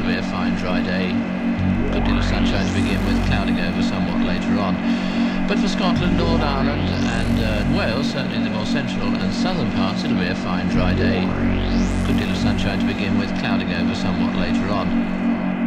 it'll be a fine dry day. Good deal of sunshine to begin with, clouding over somewhat later on. But for Scotland, Northern Ireland and Wales, certainly the more central and southern parts, it'll be a fine dry day. Good deal of sunshine to begin with, clouding over somewhat later on.